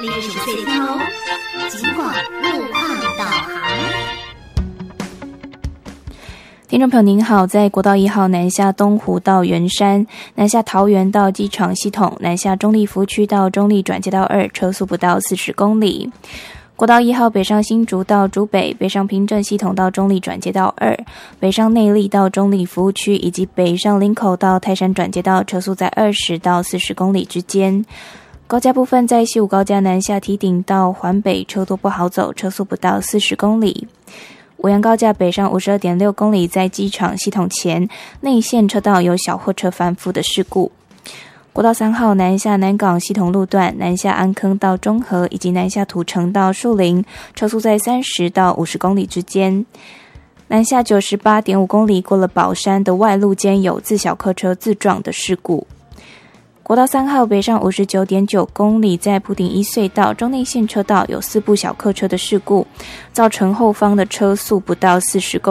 60岁天哦，尽管路况导航。 听众朋友您好，在国道1号南下东湖到圆山，南下桃园到机场系统，南下中立服务区到中立转接道2，车速不到40公里。国道1号北上新竹到竹北，北上平镇系统到中立转接道2，北上内壢到中立服务区，以及北上林口到泰山转接道，车速在20到40公里之间。高架部分在西武高架南下堤顶到环北，车多不好走，车速不到40公里。五杨高架北上 52.6 公里，在机场系统前内线车道有小货车翻覆的事故。国道3号南下南港系统路段，南下安坑到中和，以及南下土城到树林，车速在30到50公里之间。南下 98.5 公里，过了宝山的外路间有自小客车自撞的事故。国道3号北上 59.9 公里，在埔顶一隧道中内线车道有4部小客车的事故，造成后方的车速不到40公里。